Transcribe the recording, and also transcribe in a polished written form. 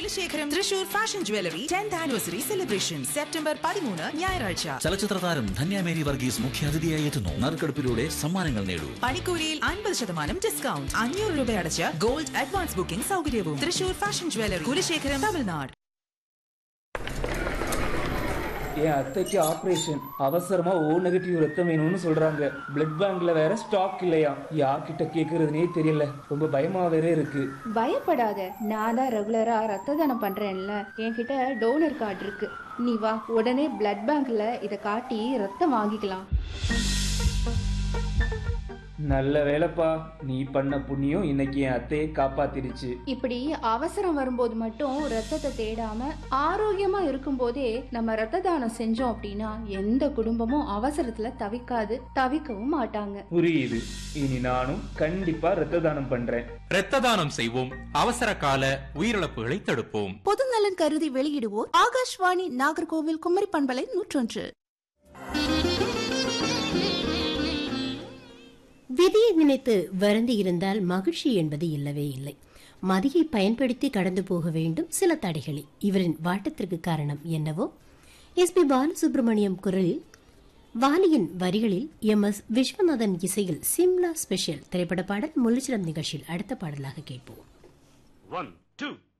Kulasekharam Thrissur fashion jewellery 10th anniversary celebration September 13 ഞായറാഴ്ച. ചലച്ചിത്ര താരം ധന്യ മേരി വർഗീസ് മുഖ്യാതിഥിയായി എത്തുന്നു. നറുക്കെടുപ്പിലൂടെ സമ്മാനങ്ങൾ നേടൂ. പണിക്കൂലിയിൽ 50% ഡിസ്കൗണ്ട്. 500 രൂപ അടച്ച് ഗോൾഡ് അഡ്വാൻസ് ബുക്കിംഗ് സൗകര്യവും. Thrissur fashion jewellery, Kulasekharam, Tamil Nadu. என் அத்தைக்கு ஆபரேஷன், அவசரமா O நெகட்டிவ் ரத்தம் வேணும்னு சொல்றாங்க. பிளட் பேங்க்ல வேற ஸ்டாக் இல்லையா, யார்கிட்ட கேக்குறதுனே தெரியல. ரொம்ப பயமா வேற இருக்கு. பயப்படாத, நான் தான் ரெகுலரா ரத்த தானம் பண்றேன்ல, என்கிட்ட டோனர் கார்டு இருக்கு. நீ வா, உடனே பிளட் பேங்க்ல இத காட்டி ரத்தம் வாங்கிக்கலாம். நல்ல வேலைப்பா, நீ பண்ண புண்ணியம் இன்னைக்கு என் அத்தையை காப்பாத்திருச்சு. இப்படி அவசரம் வரும்போது மட்டும் ரத்தத்தை தேடாம ஆரோக்கியமா இருக்கும் போதே நம்ம ரத்த தானம் செஞ்சோம் அப்படின்னா எந்த குடும்பமும் அவசரத்துல தவிக்கவும் மாட்டாங்க. புரியுது. இனி நானும் கண்டிப்பா ரத்த தானம் பண்றேன். ரத்த தானம் செய்வோம், அவசர கால உயிரிழப்புகளை தடுப்போம். பொதுநலன் கருதி வெளியிடுவோர் ஆகாஷ்வாணி, நாகர்கோவில், குமரி பண்பலை 101. விதியை நினைத்து வருந்தி இருந்தால் மகிழ்ச்சி என்பது இல்லவே இல்லை. மதியை பயன்படுத்தி கடந்து போக வேண்டும் சில தடைகளை. இவரின் வாட்டத்திற்கு காரணம் என்னவோ? எஸ்.பி. பாலசுப்ரமணியம் குரலில், வாலியின் வரிகளில் எம்.எஸ். விஸ்வநாதன் இசையில் சிம்லா ஸ்பெஷல் திரைப்பட பாடல் முள்ளிச்சிலம் நிகழ்ச்சியில் அடுத்த பாடலாக கேட்போம். 1 2